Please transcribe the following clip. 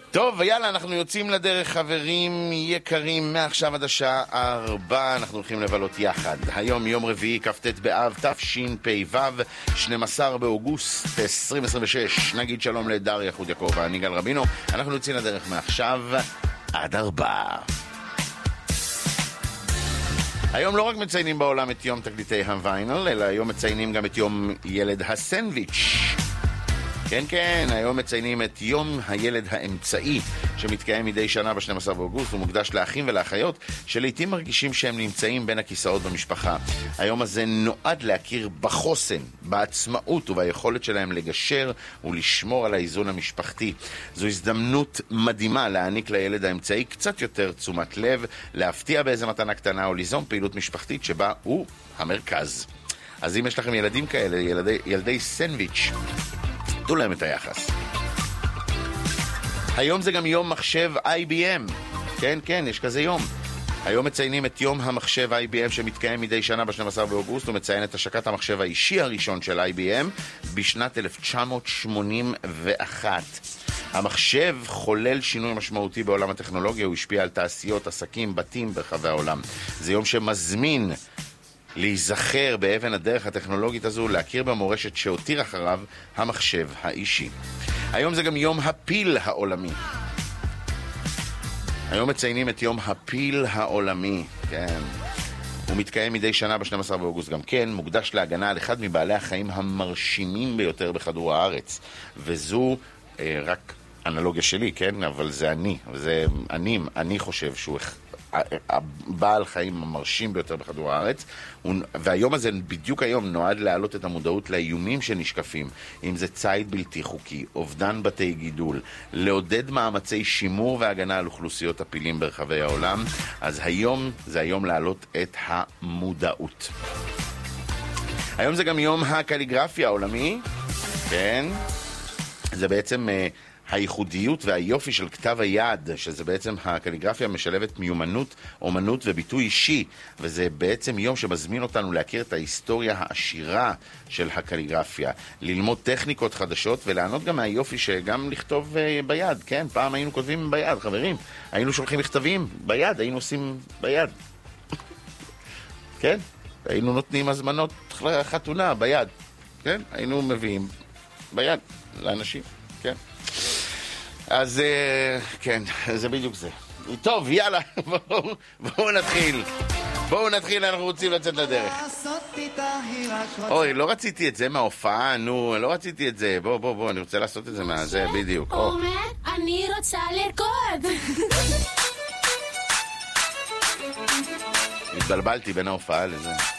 טוב, ויאללה, אנחנו יוצאים לדרך, חברים יקרים, מעכשיו עד השעה 4, אנחנו הולכים לבלות יחד. היום יום רביעי, כ"ט באב, תשפ"ו, 12 באוגוסט 2026. נגיד שלום לדריה חוד יעקב ואני גל רבינו. אנחנו יוצאים לדרך מעכשיו עד 4. היום לא רק מציינים בעולם את יום תקליטי הוויינל, אלא היום מציינים גם את יום ילד הסנדוויץ'. כן, כן, היום מציינים את יום הילד האמצעי שמתקיים מדי שנה ב-12 באוגוסט. הוא מוקדש לאחים ולאחיות שלעיתים מרגישים שהם נמצאים בין הכיסאות במשפחה. היום הזה נועד להכיר בחוסן, בעצמאות וביכולת שלהם לגשר ולשמור על האיזון המשפחתי. זו הזדמנות מדהימה להעניק לילד האמצעי קצת יותר תשומת לב, להפתיע באיזה מתנה קטנה או ליזום פעילות משפחתית שבה הוא המרכז. אז אם יש לכם ילדים כאלה, ילדי סנדוויץ', תנו להם את היחס. היום זה גם יום מחשב IBM. כן, כן, יש כזה יום. היום מציינים את יום המחשב IBM שמתקיים מדי שנה ב-12 באוגוסט. הוא מציין את השקת המחשב האישי הראשון של IBM בשנת 1981. המחשב חולל שינוי משמעותי בעולם הטכנולוגיה. הוא השפיע על תעשיות, עסקים, בתים ברחבי העולם. זה יום שמזמין להיזכר באבן הדרך הטכנולוגית הזו, להכיר במורשת שהותיר אחריו המחשב האישי. היום זה גם יום הפיל העולמי. היום מציינים את יום הפיל העולמי, כן. הוא מתקיים מדי שנה ב-12 באוגוסט גם כן, מוקדש להגנה על אחד מבעלי החיים המרשימים ביותר בכדור הארץ. וזו רק אנלוגיה שלי, כן? אבל זה אני חושב שהוא הבעל חיים המרשים ביותר בכדור הארץ, והיום הזה בדיוק היום נועד להעלות את המודעות לאיומים שנשקפים, אם זה ציד בלתי חוקי, אובדן בתי גידול, לעודד מאמצי שימור והגנה על אוכלוסיות הפילים ברחבי העולם. אז היום זה היום להעלות את המודעות. היום זה גם יום הקליגרפיה העולמי, כן? זה בעצם הייחודיות והיופי של כתב היד, שזה בעצם הקליגרפיה משלבת מיומנות, אומנות וביטוי אישי, וזה בעצם יום שמזמין אותנו להכיר את ההיסטוריה העשירה של הקליגרפיה, ללמוד טכניקות חדשות ולענות גם מהיופי שגם לכתוב ביד, כן? פעם היינו כותבים ביד, חברים, היינו שולחים מכתבים ביד, היינו עושים ביד, כן? היינו נותנים הזמנות חתונה ביד, כן? היינו מביאים ביד לאנשים, כן? אז כן, זה בדיוק זה. טוב, יאללה, בואו נתחיל, אנחנו רוצים לצאת לדרך. אוי, לא רציתי את זה מההופעה, לא רציתי את זה. בוא, אני רוצה לעשות את זה מהזה, בדיוק. עומר, אני רוצה לרקוד. התבלבלתי בין ההופעה לזה.